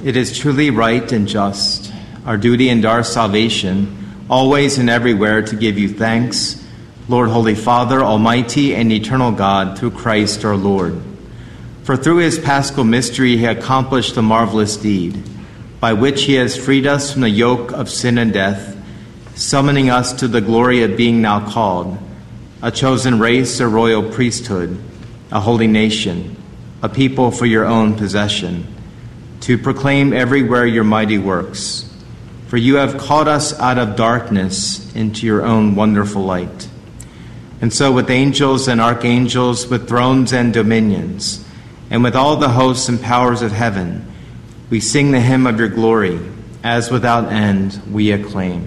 It is truly right and just, our duty and our salvation, always and everywhere to give you thanks, Lord, Holy Father, Almighty and eternal God, through Christ our Lord. For through his paschal mystery he accomplished the marvelous deed, by which he has freed us from the yoke of sin and death, summoning us to the glory of being now called, a chosen race, a royal priesthood, a holy nation, a people for your own possession, to proclaim everywhere your mighty works. For you have called us out of darkness into your own wonderful light. And so with angels and archangels, with thrones and dominions, and with all the hosts and powers of heaven, we sing the hymn of your glory, as without end we acclaim.